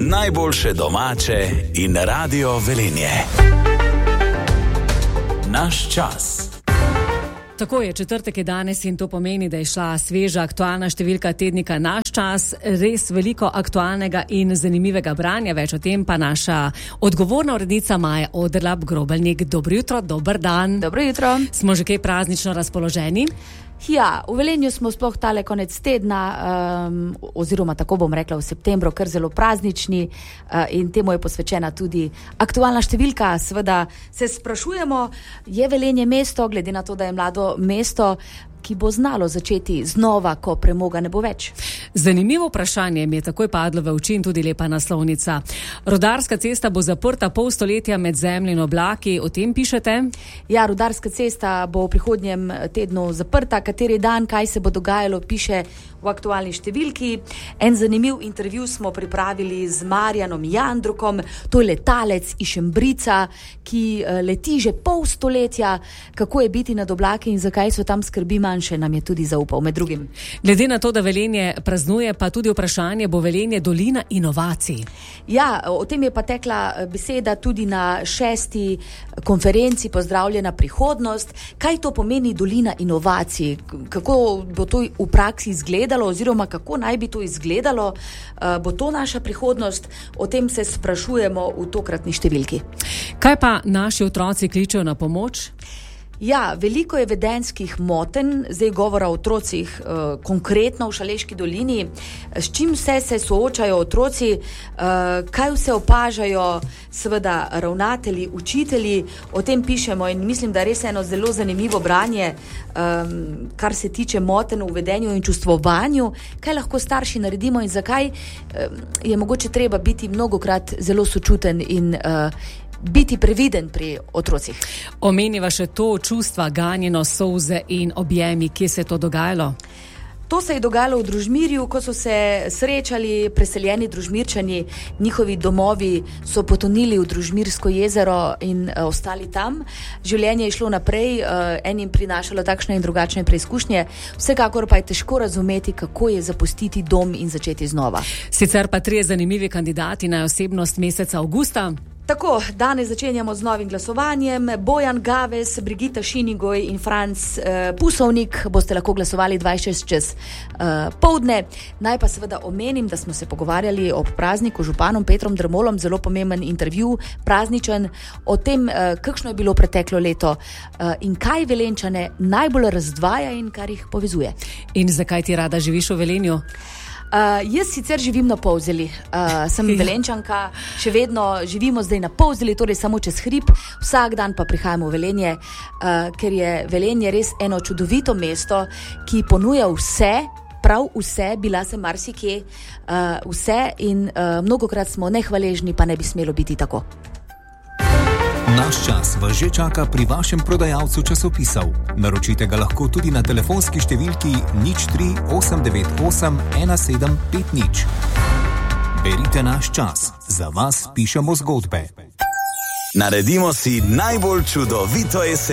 najboljše domače in Radio Velenje. Naš čas. Tako je, četrtek je danes in to pomeni, da je šla sveža aktualna številka tednika Naš čas. Res veliko aktualnega in zanimivega branja, več o tem pa naša odgovorna urednica Maja Oderlap-Grobelnik. Dobro jutro, dober dan. Dobro jutro. Smo že kaj praznično razpoloženi? Ja, v Velenju smo sploh tale konec tedna, oziroma tako bom rekla v septembru, kar zelo praznični in temu je posvečena tudi aktualna številka. Seveda se sprašujemo, je Velenje mesto, glede na to, da je mlado mesto, ki bo znalo začeti znova, ko premoga ne bo več? Zanimivo vprašanje mi je takoj padlo v oči in tudi lepa naslovnica. Rudarska cesta bo zaprta pol stoletja med zemljo in oblaki, o tem pišete? Ja, rudarska cesta bo v prihodnjem tednu zaprta, kateri dan, kaj se bo dogajalo, piše v aktualni številki. En zanimiv intervju smo pripravili z Marjanom Jandrukom, to je letalec iz Šembrica, ki leti že pol stoletja, kako je biti nad oblaki in zakaj so tam skrbi manjše, nam je tudi zaupal med drugim. Glede na to, da Velenje praznuje, pa tudi vprašanje, bo Velenje dolina inovacij? Ja, o tem je pa tekla beseda tudi na 6. konferenci Pozdravljena prihodnost. Kaj to pomeni dolina inovacij? Kako bo to v praksi izgledalo oziroma kako naj bi to izgledalo? Bo to naša prihodnost? O tem se sprašujemo v tokratni številki. Kaj pa naši otroci kličejo na pomoč? Ja, veliko je vedenjskih motenj, zdaj govora o otrocih konkretno v Šaleški dolini. S čim vse se soočajo otroci, kaj vse opažajo seveda ravnatelji, učitelji, o tem pišemo in mislim, da res eno zelo zanimivo branje, kar se tiče motenj v vedenju in čustvovanju, kaj lahko starši naredimo in zakaj je mogoče treba biti mnogokrat zelo sočuten in biti previden pri otrocih. Omeniva še to čustva, ganjeno, solze in objemi, kje se je to dogajalo? To se je dogajalo v Družmirju, ko so se srečali preseljeni Družmirčani, njihovi domovi so potonili v Družmirsko jezero in ostali tam. Življenje je šlo naprej, enim prinašalo takšne in drugačne preizkušnje, vsekakor pa je težko razumeti, kako je zapustiti dom in začeti znova. Sicer pa 3 zanimivi kandidati na osebnost meseca avgusta. Tako, danes začenjamo z novim glasovanjem. Bojan Gaves, Brigita Šinigoj in Franc Pusovnik boste lahko glasovali 26 čez poldne. Naj pa seveda omenim, da smo se pogovarjali ob prazniku z županom Petrom Drmolom, zelo pomemben intervju, prazničen, o tem, kakšno je bilo preteklo leto in kaj Velenčane najbolj razdvaja in kar jih povezuje. In zakaj ti rada živiš v Velenju? Jaz sicer živim na Polzeli, sem Velenčanka, še vedno živimo zdaj na Polzeli, torej samo čez hrib, vsak dan pa prihajamo v Velenje, ker je Velenje res eno čudovito mesto, ki ponuja vse, prav vse, bila sem marsikje, vse in mnogokrat smo nehvaležni, pa ne bi smelo biti tako. Naš čas vas že čaka pri vašem prodajalcu časopisov. Naročite ga lahko tudi na telefonski številki 03 898 1750. Berite Naš čas. Za vas pišemo zgodbe. Naredimo si najbolj čudovito jesen.